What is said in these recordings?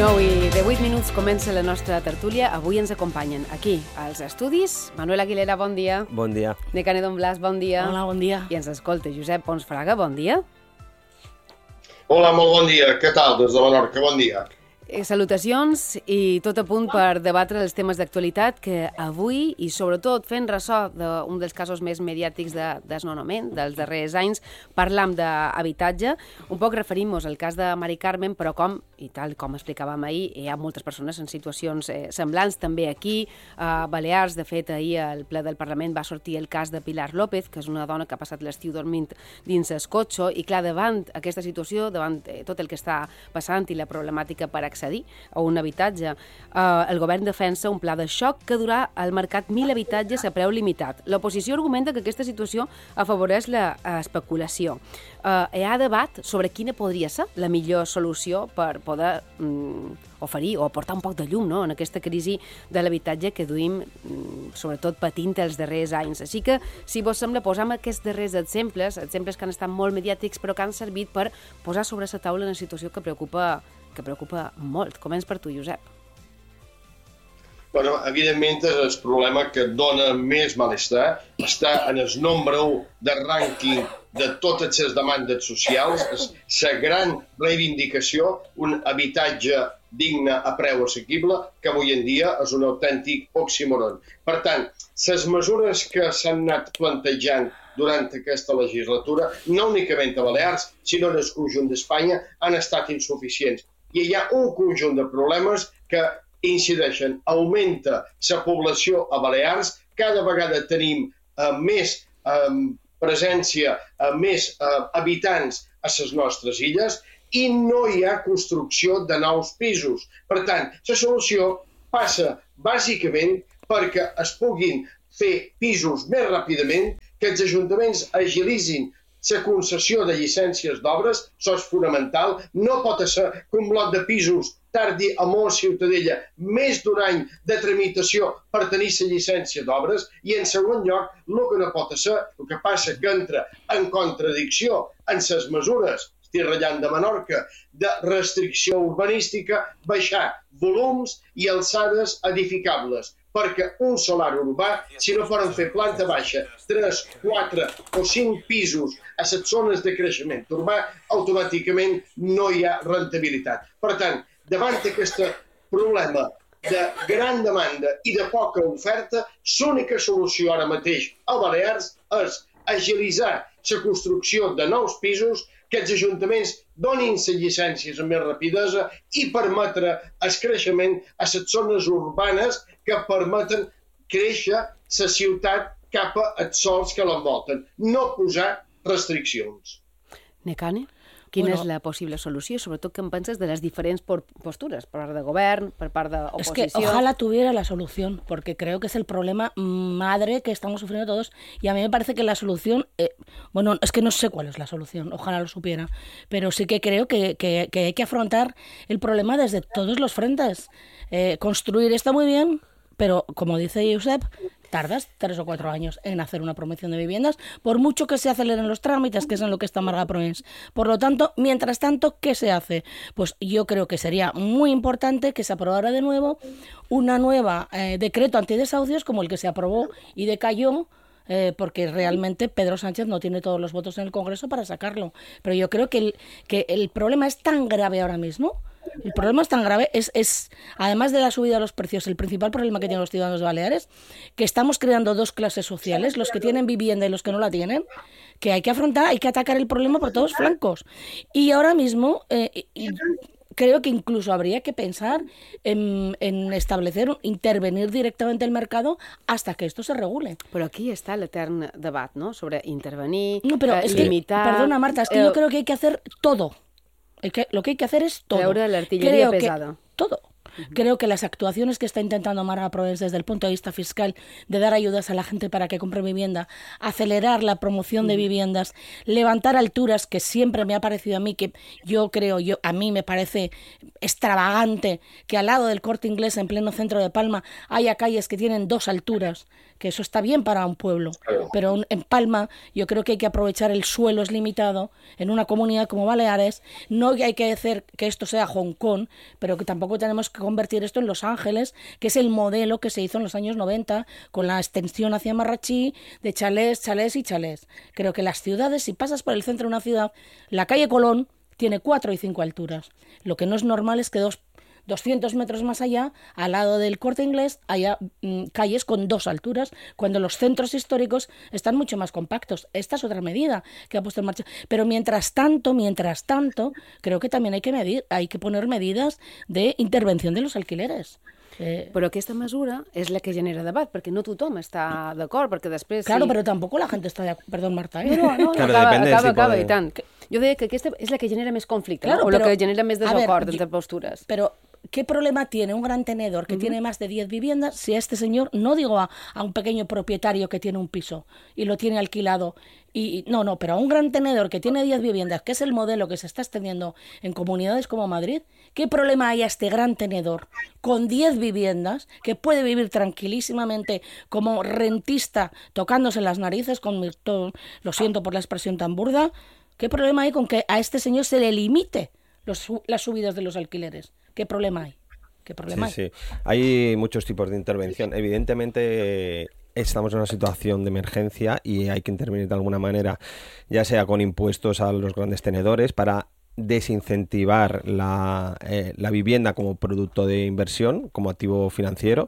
9:18 comença la nostra tertúlia. Avui ens acompanyen aquí, als estudis, Manuel Aguilera, bon dia. Bon dia. Nekane Don Blas, bon dia. Hola, bon dia. I ens escolta Josep Pons Fraga, bon dia. Hola, molt bon dia. Què tal, des de Menorca? Bon dia. Salutacions i tot a punt per debatre els temes d'actualitat que avui, i sobretot fent ressò d'un dels casos més mediàtics de desnonament dels darrers anys, parlam d'habitatge. Un poc referim-nos al cas de Mari Carmen, però i tal com explicàvem ahir, hi ha moltes persones en situacions semblants també aquí, a Balears. De fet, ahir al ple del Parlament va sortir el cas de Pilar López, que és una dona que ha passat l'estiu dormint dins el cotxe, i clar, davant aquesta situació, davant tot el que està passant i la problemàtica per accedir a un habitatge, el govern defensa un pla de xoc que durà al mercat 1.000 habitatges a preu limitat. L'oposició argumenta que aquesta situació afavoreix l'especulació. Hi ha debat sobre quina podria ser la millor solució per poder oferir o aportar un poc de llum, no?, en aquesta crisi de l'habitatge que duim sobretot patint els darrers anys. Així que, si vos sembla, posam aquests darrers exemples que han estat molt mediàtics però que han servit per posar sobre la taula una situació que preocupa molt. Començ per tu, Josep. Bueno, evidentment és el problema que dona més malestar. Està en el número 1 de rànquing de totes les demandes socials. És la gran reivindicació, un habitatge digne a preu assequible, que avui en dia és un autèntic oxímoron. Per tant, les mesures que s'han anat plantejant durant aquesta legislatura, no únicament a Balears, sinó en el conjunt d'Espanya, han estat insuficients. I hi ha un conjunt de problemes que incideixen. Augmenta la població a Balears, cada vegada tenim més presència, més habitants a les nostres illes i no hi ha construcció de nous pisos. Per tant, la solució passa bàsicament perquè es puguin fer pisos més ràpidament, que els ajuntaments agilitzin la concessió de llicències d'obres, això és fonamental. No pot ser que un bloc de pisos tardi a molt Ciutadella més d'un any de tramitació per tenir la llicència d'obres, i en segon lloc, el que no pot ser, el que passa que entra en contradicció en les mesures, estic ratllant de Menorca, de restricció urbanística, baixar volums i alçades edificables, perquè un solar urbà, si no poden fer planta baixa, 3, 4 o 5 pisos a les zones de creixement urbà, automàticament no hi ha rentabilitat. Per tant, davant d'aquest problema de gran demanda i de poca oferta, l'única solució ara mateix a Balears és agilitzar la construcció de nous pisos, que els ajuntaments donin les llicències amb més rapidesa i permetre el creixement a les zones urbanes que permeten créixer la ciutat cap als sols que l'envolten, no posar restriccions. Nekane? Quina és la possible solució? Sobretot, què en penses de les diferents postures, per part de govern, per part d'oposició? Es que ojalá tuviera la solución, porque creo que es el problema madre que estamos sufriendo todos, y a mí me parece que la solución, bueno, es que no sé cuál es la solución, ojalá lo supiera, pero sí que creo que hay que afrontar el problema desde todos los frentes. Construir está muy bien, pero como dice Josep, tardas 3 o 4 años en hacer una promoción de viviendas, por mucho que se aceleren los trámites, que es en lo que está Marga Proens. Por lo tanto, mientras tanto, ¿qué se hace? Pues yo creo que sería muy importante que se aprobara de nuevo una nueva decreto antidesahucios como el que se aprobó y decayó, porque realmente Pedro Sánchez no tiene todos los votos en el Congreso para sacarlo. Pero yo creo que el problema es tan grave ahora mismo. El problema es tan grave, es además de la subida de los precios, el principal problema que tienen los ciudadanos de Baleares, que estamos creando dos clases sociales, los que tienen vivienda y los que no la tienen, que hay que afrontar, hay que atacar el problema por todos flancos. Y ahora mismo creo que incluso habría que pensar en establecer, intervenir directamente el mercado hasta que esto se regule. Pero aquí está el eterno debate, ¿no?, sobre intervenir, no, pero es limitar... Que, perdona, Marta, es que yo creo que hay que hacer todo. Lo que hay que hacer es todo. Treure l'artilleria pesada. Todo. Creo que las actuaciones que está intentando Marga Proens desde el punto de vista fiscal, de dar ayudas a la gente para que compre vivienda, acelerar la promoción de viviendas, levantar alturas, que siempre me ha parecido a mí, que a mí me parece extravagante que al lado del Corte Inglés, en pleno centro de Palma, haya calles que tienen 2 alturas, que eso está bien para un pueblo, pero en Palma yo creo que hay que aprovechar el suelo es limitado en una comunidad como Baleares, no hay que hacer que esto sea Hong Kong, pero que tampoco tenemos que convertir esto en Los Ángeles, que es el modelo que se hizo en los años 90 con la extensión hacia Marrachí de chalés y chalés. Creo que las ciudades, si pasas por el centro de una ciudad, la calle Colón tiene 4 y 5 alturas. Lo que no es normal es que 200 metros más allá, al lado del Corte Inglés, haya calles con 2 alturas, cuando los centros históricos están mucho más compactos. Esta es otra medida que ha puesto en marcha. Pero mientras tanto, creo que también hay que poner medidas de intervención de los alquileres. Però aquesta mesura és la que genera debat, perquè no tothom està d'acord, perquè després... Claro, però tampoc la gent està d'acord. Perdó, Marta. No, acaba, i tant. Jo deia que aquesta és la que genera més conflicte, claro, o la que genera més desacord entre postures. Però ¿qué problema tiene un gran tenedor que tiene más de 10 viviendas si a este señor, no digo a un pequeño propietario que tiene un piso y lo tiene alquilado, pero a un gran tenedor que tiene 10 viviendas, que es el modelo que se está extendiendo en comunidades como Madrid, ¿qué problema hay a este gran tenedor con 10 viviendas que puede vivir tranquilísimamente como rentista tocándose las narices, lo siento por la expresión tan burda? ¿Qué problema hay con que a este señor se le limite las subidas de los alquileres? ¿Qué problema hay? Sí. Hay muchos tipos de intervención. Evidentemente estamos en una situación de emergencia y hay que intervenir de alguna manera, ya sea con impuestos a los grandes tenedores para desincentivar la vivienda como producto de inversión, como activo financiero,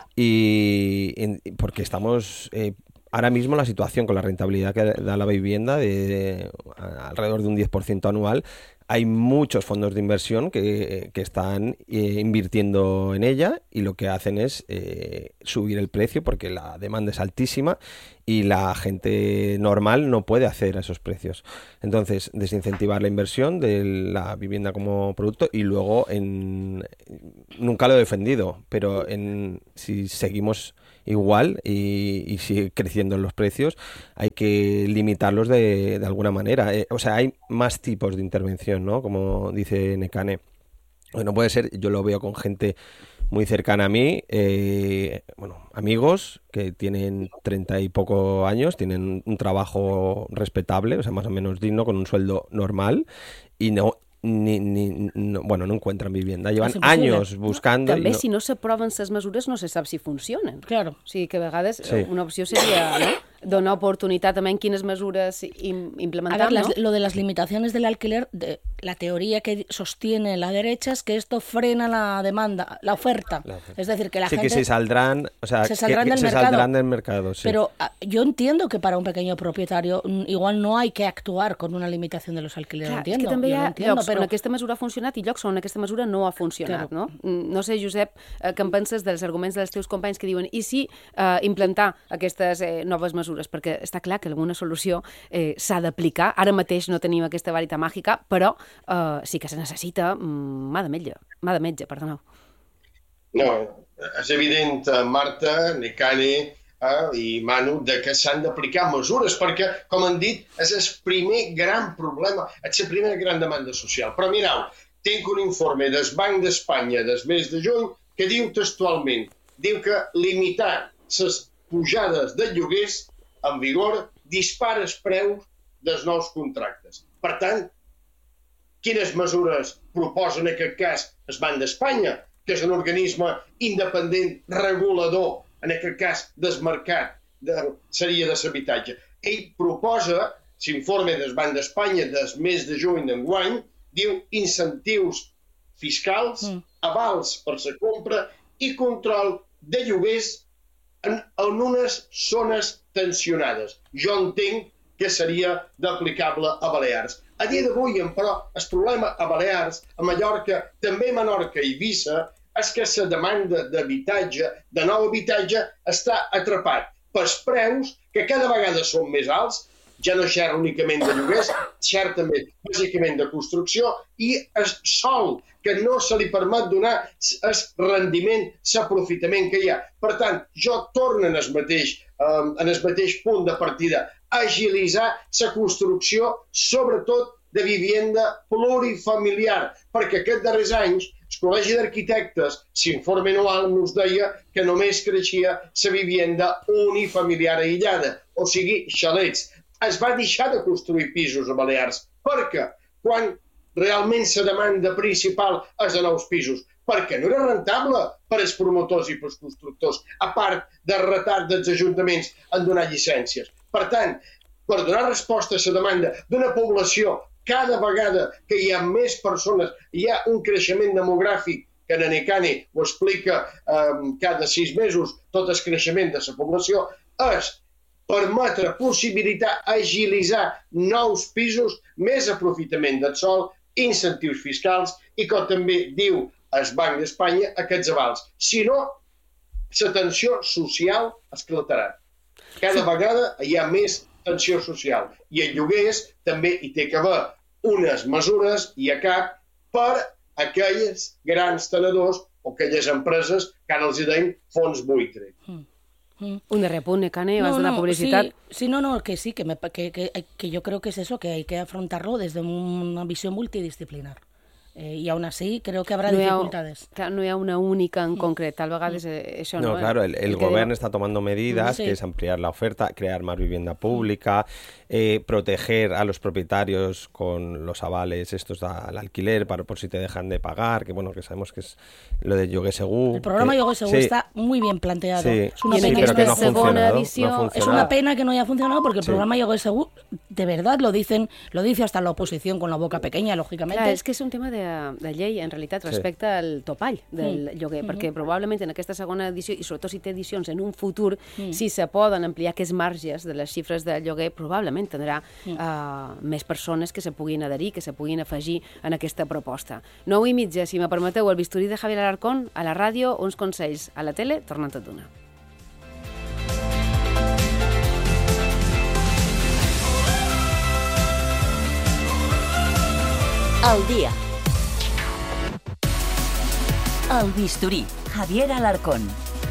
porque estamos... ahora mismo la situación con la rentabilidad que da la vivienda de alrededor de un 10% anual, hay muchos fondos de inversión que están invirtiendo en ella y lo que hacen es subir el precio porque la demanda es altísima y la gente normal no puede hacer esos precios. Entonces, desincentivar la inversión de la vivienda como producto y luego, nunca lo he defendido, pero si seguimos igual y sigue creciendo en los precios, hay que limitarlos de alguna manera. O sea, hay más tipos de intervención, ¿no? Como dice Nekane. No puede ser, yo lo veo con gente muy cercana a mí, amigos que tienen 30 y poco años, tienen un trabajo respetable, o sea, más o menos digno, con un sueldo normal, y no encuentran vivienda. Llevan anys buscando... També, si no s'aproven les mesures, no se sap si funcionen. Claro. O sigui que a vegades una opció seria donar oportunitat també en quines mesures implementar. A ver, lo de las limitaciones del alquiler, la teoría que sostiene la derecha es que esto frena la demanda, la oferta. Es decir, que la gente... que se saldrán del mercado. Sí. Pero yo entiendo que para un pequeño propietario igual no hay que actuar con una limitación de los alquileres. Clar, és que també hi ha llocs on aquesta mesura ha funcionat i llocs on aquesta mesura no ha funcionat. Claro. No sé, Josep, què en penses dels arguments dels teus companys que diuen i si implantar aquestes noves mesures? Perquè està clar que alguna solució s'ha d'aplicar. Ara mateix no tenim aquesta varita màgica, però sí que se necessita mà de metge, perdoneu. No, és evident, Marta, Nekane i Manu, que s'han d'aplicar mesures, perquè, com han dit, és el primer gran problema, és la primera gran demanda social. Però mireu, tinc un informe del Banc d'Espanya del mes de juny que diu textualment, que limitar les pujades de lloguers en vigor dispara els preus dels nous contractes. Per tant, quines mesures proposa en aquest cas el Banc d'Espanya, que és un organisme independent regulador, en aquest cas del mercat, seria de l'habitatge. Ell proposa, l'informe del Banc d'Espanya del mes de juny d'enguany, diu incentius fiscals, avals per la compra i control de lloguers en unes zones tensionades. Jo entenc que seria d'aplicable a Balears. A dia d'avui, però, el problema a Balears, a Mallorca, també a Menorca i Eivissa, és que la demanda d'habitatge, de nou habitatge, està atrapat pels preus que cada vegada són més alts, ja no xerra únicament de lloguers, xerra també bàsicament de construcció i el sòl que no se li permet donar el rendiment, l'aprofitament que hi ha. Per tant, jo torno en el mateix punt de partida, agilitzar la construcció, sobretot de vivienda plurifamiliar, perquè aquests darrers anys El Col·legi d'Arquitectes, l'informe anual ens deia que només creixia la vivienda unifamiliar aïllada, o sigui, xalets. Es va deixar de construir pisos a Balears, perquè quan realment la demanda principal és de nous pisos, perquè no era rentable per als promotors i per als constructors, a part del retard dels ajuntaments en donar llicències. Per tant, per donar resposta a la demanda d'una població, cada vegada que hi ha més persones, hi ha un creixement demogràfic, que Nanecane ho explica cada 6 mesos, tot el creixement de la població, és permetre, possibilitar, agilitzar nous pisos, més aprofitament del sòl, incentius fiscals i, com també diu el Banc d'Espanya, aquests avals. Si no, la tensió social esclatarà. Cada vegada hi ha més tensió social. I en lloguers també hi té que haver unes mesures, i a cap, per aquells grans tenedors o aquelles empreses que ara els deien fons buitre. Un darrer punt, Cane, abans de la publicitat. Que yo creo que es eso, que hay que afrontarlo desde una visión multidisciplinar. Y aún así creo que habrá dificultades. No hi ha una única en concret, tal vegades això no. No, claro, el gobierno está tomando medidas, que es ampliar la oferta, crear más vivienda pública, proteger a los propietarios con los avales estos al alquiler por si te dejan de pagar, que bueno, que sabemos que es lo de Lloguer Segur. El programa Lloguer Segur está muy bien planteado. Sí, es una pena pero que no ha funcionado. Es una pena que no haya funcionado porque el programa Lloguer Segur, de verdad, lo dice hasta la oposición con la boca pequeña, lógicamente. Clar, és que és un tema de llei, en realitat, respecte al topall del lloguer, perquè probablement en aquesta segona edició, i sobretot si té edicions en un futur, si se poden ampliar aquests marges de les xifres del lloguer, probablement tindrà més persones que se puguin adherir, que se puguin afegir en aquesta proposta. 9:30, si me permeteu, el bisturí de Javier Alarcón, a la ràdio, uns consells, a la tele, tornant tot d'una. Al día. El bisturí, Javier Alarcón.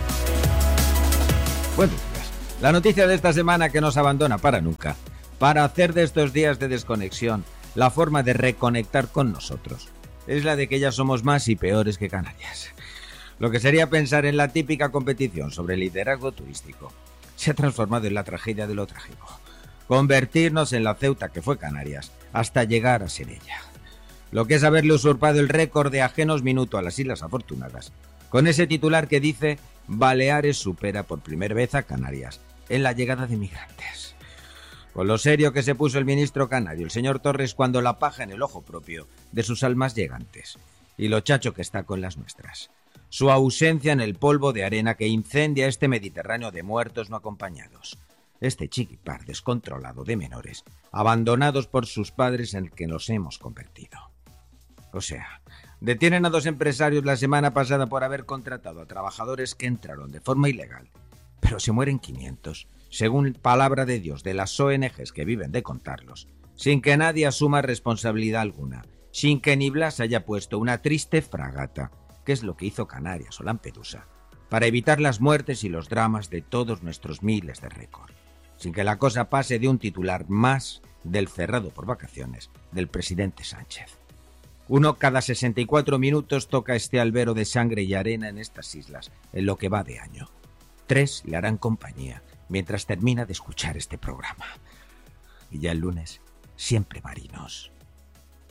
Buenos días. La noticia de esta semana que nos abandona para nunca, para hacer de estos días de desconexión la forma de reconectar con nosotros, es la de que ya somos más y peores que Canarias. Lo que sería pensar en la típica competición sobre liderazgo turístico se ha transformado en la tragedia de lo trágico. Convertirnos en la Ceuta que fue Canarias hasta llegar a ser ella. Lo que es haberle usurpado el récord de ajenos minutos a las Islas Afortunadas, con ese titular que dice Baleares supera por primera vez a Canarias en la llegada de migrantes. Con lo serio que se puso el ministro canario, el señor Torres, cuando la paja en el ojo propio de sus almas llegantes, y lo chacho que está con las nuestras. Su ausencia en el polvo de arena que incendia este Mediterráneo de muertos no acompañados. Este chiquipar descontrolado de menores, abandonados por sus padres en el que nos hemos convertido. O sea, detienen a 2 empresarios la semana pasada por haber contratado a trabajadores que entraron de forma ilegal, pero se mueren 500, según palabra de Dios de las ONGs que viven de contarlos, sin que nadie asuma responsabilidad alguna, sin que ni Blas haya puesto una triste fragata, que es lo que hizo Canarias o Lampedusa, para evitar las muertes y los dramas de todos nuestros miles de récords, sin que la cosa pase de un titular más del cerrado por vacaciones del presidente Sánchez. Uno cada 64 minutos toca este albero de sangre y arena en estas islas, en lo que va de año. 3 le harán compañía mientras termina de escuchar este programa. Y ya el lunes, siempre marinos.